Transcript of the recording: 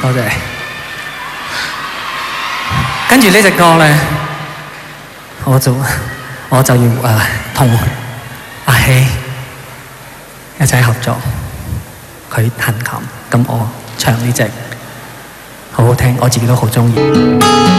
多謝。跟住呢隻歌咧，我就要同阿希一齊合作，佢彈琴，咁我唱呢隻好好聽，我自己都好鍾意。